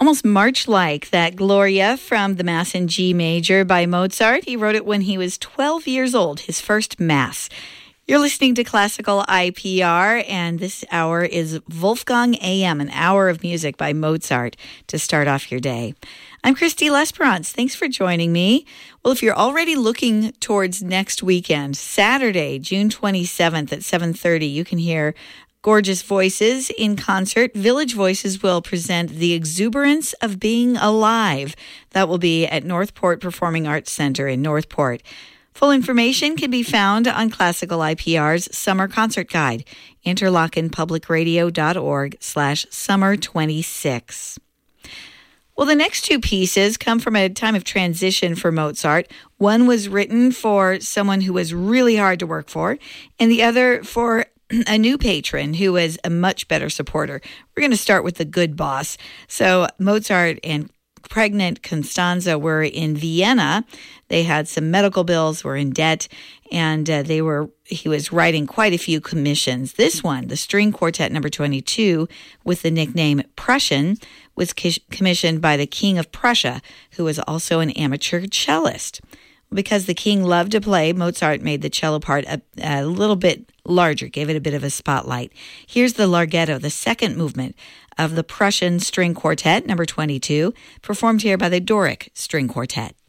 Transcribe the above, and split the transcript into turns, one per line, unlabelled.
Almost march-like, that Gloria from the Mass in G major by Mozart. He wrote it when he was 12 years old, his first Mass. You're listening to Classical IPR, and this hour is Wolfgang AM, an hour of music by Mozart to start off your day. I'm Christy Lesperance. Thanks for joining me. Well, if you're already looking towards next weekend, Saturday, June 27th at 7:30, you can hear gorgeous voices in concert. Village Voices will present The Exuberance of Being Alive. That will be at Northport Performing Arts Center in Northport. Full information can be found on Classical IPR's Summer Concert Guide, interlockenpublicradio.org/summer26. Well, the next two pieces come from a time of transition for Mozart. One was written for someone who was really hard to work for, and the other for a new patron who was a much better supporter. We're going to start with the good boss. So Mozart and pregnant Constanza were in Vienna. They had some medical bills, were in debt, and he was writing quite a few commissions. This one, the String Quartet number 22, with the nickname Prussian, was commissioned by the King of Prussia, who was also an amateur cellist. Because the king loved to play, Mozart made the cello part a little bit larger, gave it a bit of a spotlight. Here's the Larghetto, the second movement of the Prussian String Quartet, number 22, performed here by the Doric String Quartet.